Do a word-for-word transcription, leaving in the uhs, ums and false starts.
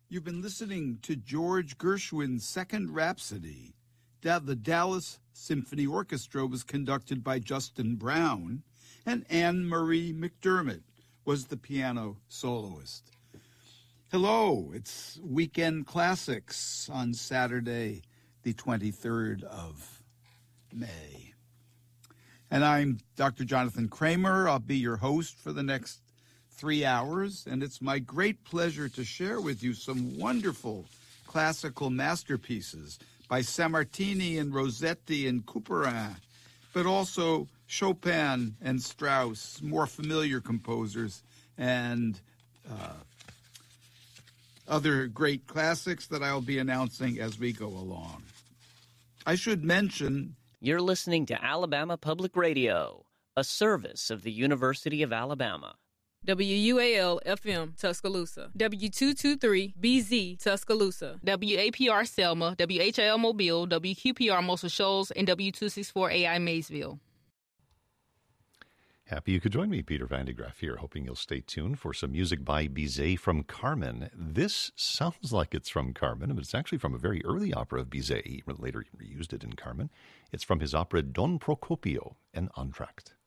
You've been listening to George Gershwin's Second Rhapsody. Da- the Dallas Symphony Orchestra was conducted by Justin Brown, and Anne-Marie McDermott was the piano soloist. Hello, it's Weekend Classics on Saturday, the twenty-third of May. And I'm Doctor Jonathan Kramer. I'll be your host for the next three hours, and it's my great pleasure to share with you some wonderful classical masterpieces by Sammartini and Rossetti and Couperin, but also Chopin and Strauss, more familiar composers, and uh, other great classics that I'll be announcing as we go along. I should mention... You're listening to Alabama Public Radio, a service of the University of Alabama. W U A L F M Tuscaloosa, W two twenty-three B Z Tuscaloosa, W A P R Selma, W H L Mobile, W Q P R Muscle Shoals, and W two sixty-four A I Maysville. Happy you could join me, Peter Van de Graaff here, hoping you'll stay tuned for some music by Bizet from Carmen. This sounds like it's from Carmen, but it's actually from a very early opera of Bizet. He later reused it in Carmen. It's from his opera Don Procopio, an entr'acte.